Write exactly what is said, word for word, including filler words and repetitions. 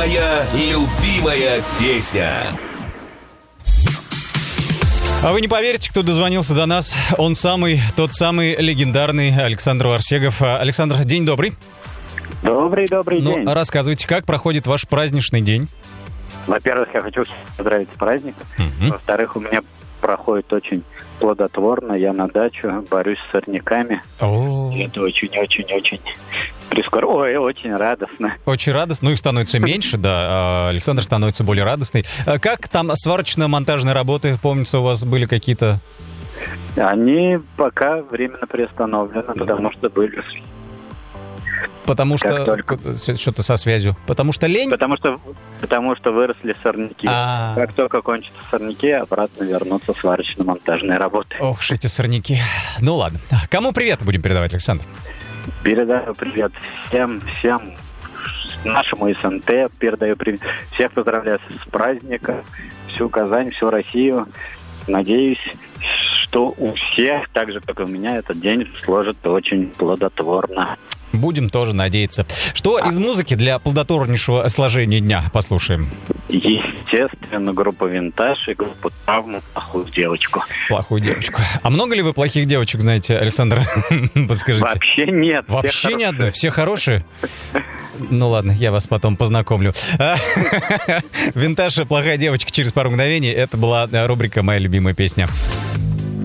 Моя любимая песня. А вы не поверите, кто дозвонился до нас. Он самый, тот самый легендарный Александр Варсегов. Александр, день добрый. Добрый, добрый ну, день. Рассказывайте, как проходит ваш праздничный день? Во-первых, я хочу всех поздравить с праздником. Угу. Во-вторых, у меня проходит очень плодотворно. Я на дачу борюсь с сорняками. О. Это очень-очень-очень прискорбно. Ой, очень радостно. Очень радостно. Ну, их становится меньше, да. Александр становится более радостный. Как там сварочно-монтажные работы? Помнится, у вас были какие-то... Они пока временно приостановлены, потому что были... Потому что... только... Что-то со связью. Потому что лень? Потому что, потому что выросли сорняки. А-а-а. Как только кончатся сорняки, обратно вернутся сварочно-монтажные работы. Ох ж эти сорняки. Ну ладно. Кому привет будем передавать, Александр? Передаю привет всем, всем нашему СНТ. Передаю привет. Всех поздравляю с праздником. Всю Казань, всю Россию. Надеюсь, что у всех, так же, как и у меня, этот день сложится очень плодотворно. Будем тоже надеяться. Что а. из музыки для плодотворнейшего сложения дня послушаем? Естественно, группа «Винтаж» и группа «Травма» «Плохую девочку». «Плохую девочку». А много ли вы плохих девочек знаете, Александр? Подскажите. Вообще нет. Вообще ни одной? Все хорошие? Ну ладно, я вас потом познакомлю. «Винтаж» и «Плохая девочка» через пару мгновений. Это была рубрика «Моя любимая песня».